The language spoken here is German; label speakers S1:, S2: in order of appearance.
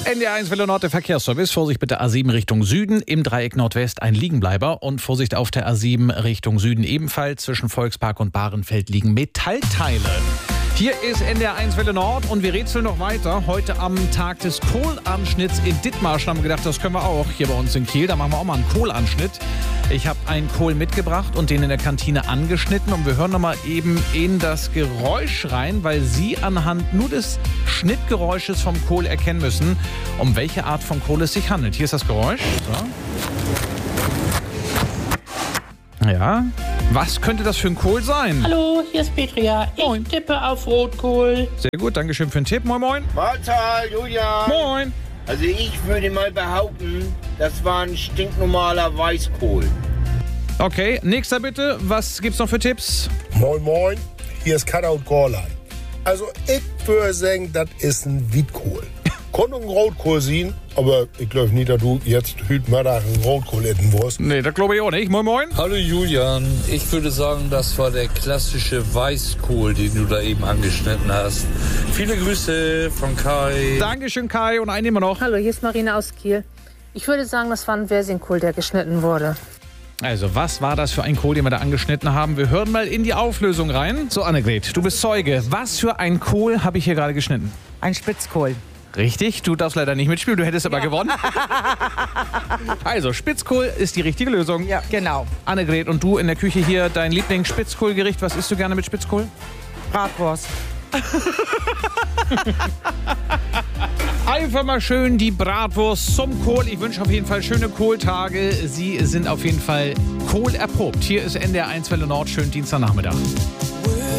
S1: NDR1 Welle Nord, der Verkehrsservice. Vorsicht bitte A7 Richtung Süden, im Dreieck Nordwest ein Liegenbleiber. Und Vorsicht auf der A7 Richtung Süden ebenfalls. Zwischen Volkspark und Bahrenfeld liegen Metallteile. Hier ist NDR1 Welle Nord und wir rätseln noch weiter. Heute am Tag des Kohlanschnitts in Dithmarschen haben wir gedacht, das können wir auch hier bei uns in Kiel. Da machen wir auch mal einen Kohlanschnitt. Ich habe einen Kohl mitgebracht und den in der Kantine angeschnitten. Und wir hören noch mal eben in das Geräusch rein, weil Sie anhand nur des Schnittgeräusches vom Kohl erkennen müssen, um welche Art von Kohl es sich handelt. Hier ist das Geräusch. So. Ja. Was könnte das für ein Kohl sein?
S2: Hallo, hier ist Petria. Ich tippe auf Rotkohl.
S1: Sehr gut, danke schön für den Tipp. Moin, moin.
S3: Mahlzeit, Julian.
S1: Moin.
S3: Also ich würde mal behaupten, das war ein stinknormaler Weißkohl.
S1: Okay, nächster bitte. Was gibt's noch für Tipps?
S4: Moin, moin. Hier ist Kader und Gorlei. Also ich würde sagen, das ist ein Wietkohl. Kann ein Rotkohl sein, aber ich glaube nicht, dass du jetzt heute Mittag einen Rotkohl essen wirst.
S1: Nee, das glaube ich auch nicht. Moin, moin.
S5: Hallo Julian, ich würde sagen, das war der klassische Weißkohl, den du da eben angeschnitten hast. Viele Grüße von Kai.
S1: Dankeschön, Kai. Und einen nehmen wir noch.
S6: Hallo, hier ist Marina aus Kiel. Ich würde sagen, das war ein Versingkohl, der geschnitten wurde.
S1: Also, was war das für ein Kohl, den wir da angeschnitten haben? Wir hören mal in die Auflösung rein. So, Annegret, du bist Zeuge. Was für ein Kohl habe ich hier gerade geschnitten?
S7: Ein Spitzkohl.
S1: Richtig, du darfst leider nicht mitspielen, du hättest aber gewonnen. Also, Spitzkohl ist die richtige Lösung.
S7: Ja, genau.
S1: Annegret, und du in der Küche hier, dein Lieblings-Spitzkohlgericht, was isst du gerne mit Spitzkohl?
S7: Bratwurst.
S1: Einfach mal schön die Bratwurst zum Kohl. Ich wünsche auf jeden Fall schöne Kohltage. Sie sind auf jeden Fall kohlerprobt. Hier ist NDR1 Welle Nord, schönen Dienstagnachmittag.